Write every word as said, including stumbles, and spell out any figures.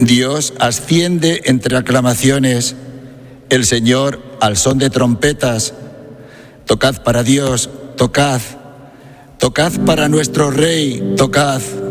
Dios asciende entre aclamaciones, el Señor al son de trompetas. Tocad para Dios, tocad, tocad para nuestro Rey, tocad.